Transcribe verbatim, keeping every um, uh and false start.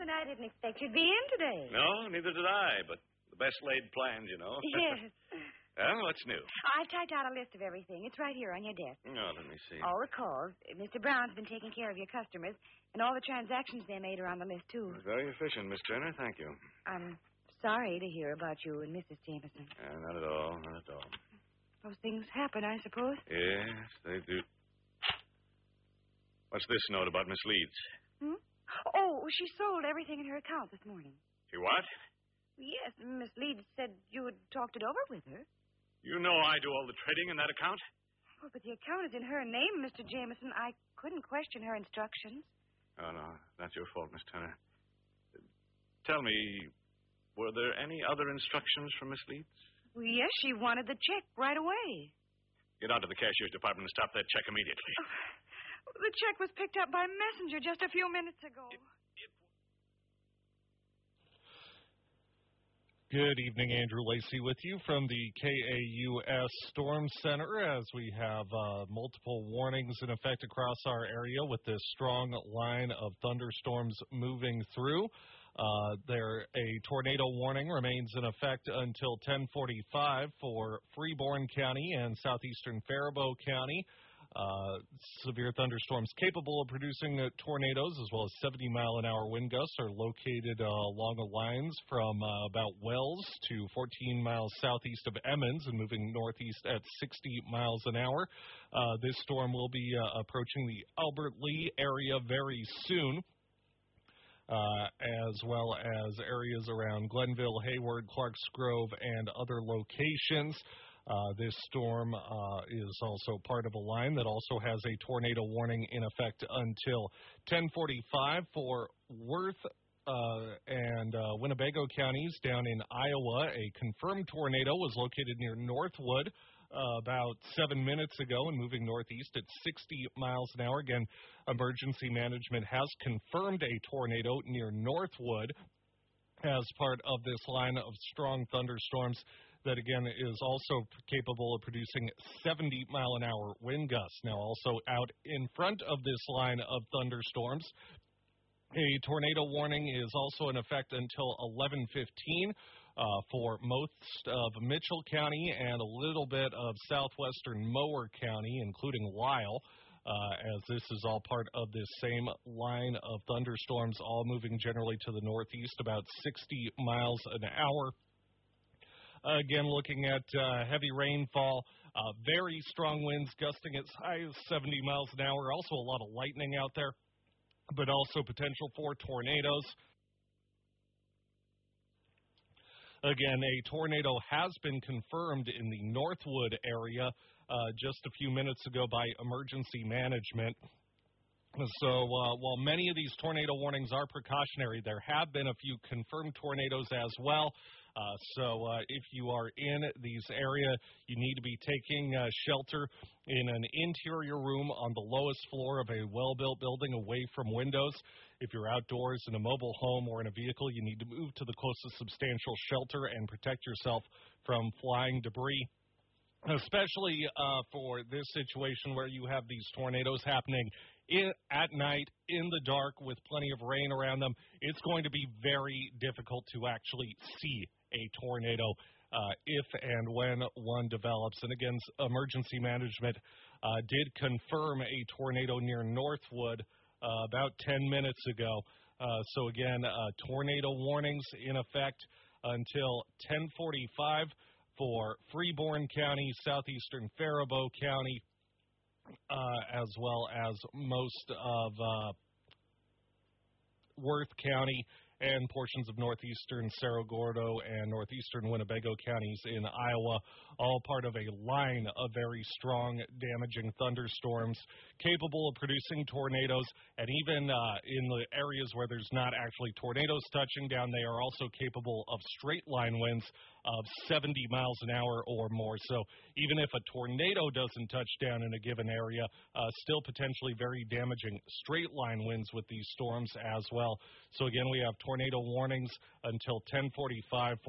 I didn't expect you'd be in today. No, neither did I, but the best laid plans, you know. Yes. Well, what's new? I've typed out a list of everything. It's right here on your desk. Oh, let me see. All the calls. Mister Brown's been taking care of your customers, and all the transactions they made are on the list, too. Very efficient, Miss Turner. Thank you. I'm sorry to hear about you and Missus Jameson. Uh, not at all, not at all. Those things happen, I suppose. Yes, they do. What's this note about Miss Leeds? Hmm? Oh, she sold everything in her account this morning. She what? Yes, Miss Leeds said you had talked it over with her. You know I do all the trading in that account? Oh, but the account is in her name, Mister Jameson. I couldn't question her instructions. Oh, no, that's your fault, Miss Turner. Tell me, were there any other instructions from Miss Leeds? Well, yes, she wanted the check right away. Get on to the cashier's department and stop that check immediately. Oh, the check was picked up by messenger just a few minutes ago. It, it... Good evening, Andrew Lacey with you from the K A U S Storm Center as we have uh, multiple warnings in effect across our area with this strong line of thunderstorms moving through. Uh, there, a tornado warning remains in effect until ten forty-five for Freeborn County and southeastern Faribault County. Uh, severe thunderstorms capable of producing uh, tornadoes as well as seventy mile an hour wind gusts are located uh, along the lines from uh, about Wells to fourteen miles southeast of Emmons and moving northeast at sixty miles an hour. Uh, this storm will be uh, approaching the Albert Lee area very soon. Uh, as well as areas around Glenville, Hayward, Clarks Grove, and other locations. Uh, this storm uh, is also part of a line that also has a tornado warning in effect until ten forty-five for Worth uh, and uh, Winnebago counties down in Iowa. A confirmed tornado was located near Northwood Uh, about seven minutes ago and moving northeast at sixty miles an hour. Again, emergency management has confirmed a tornado near Northwood as part of this line of strong thunderstorms that, again, is also capable of producing seventy mile an hour wind gusts. Now, also out in front of this line of thunderstorms, a tornado warning is also in effect until eleven fifteen uh, for most of Mitchell County and a little bit of southwestern Mower County, including Lyle, uh, as this is all part of this same line of thunderstorms, all moving generally to the northeast, about sixty miles an hour. Again, looking at uh, heavy rainfall, uh, very strong winds gusting as high as seventy miles an hour, also a lot of lightning out there, but also potential for tornadoes. Again, a tornado has been confirmed in the Northwood area uh, just a few minutes ago by emergency management. So uh, while many of these tornado warnings are precautionary, there have been a few confirmed tornadoes as well. Uh, so uh, if you are in these area, you need to be taking uh, shelter in an interior room on the lowest floor of a well-built building away from windows. If you're outdoors in a mobile home or in a vehicle, you need to move to the closest substantial shelter and protect yourself from flying debris. Especially uh, for this situation where you have these tornadoes happening in, at night, in the dark, with plenty of rain around them, it's going to be very difficult to actually see a tornado uh, if and when one develops. And again, emergency management uh, did confirm a tornado near Northwood uh, about ten minutes ago. Uh, so again, uh, tornado warnings in effect until ten forty-five. For Freeborn County, southeastern Faribault County, uh, as well as most of uh, Worth County and portions of northeastern Cerro Gordo and northeastern Winnebago counties in Iowa, all part of a line of very strong, damaging thunderstorms capable of producing tornadoes. And even uh, in the areas where there's not actually tornadoes touching down, they are also capable of straight line winds of seventy miles an hour or more. So even if a tornado doesn't touch down in a given area, uh, still potentially very damaging straight line winds with these storms as well. So again, we have tornado warnings until ten forty-five.